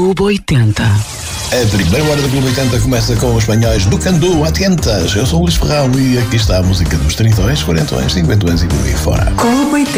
Clube 80. A primeira hora do Clube 80 começa com os espanhóis do Candú, Atientas. Eu sou o Luís Ferrão e aqui está a música dos 30, 40, 50 e por aí fora. Clube 80.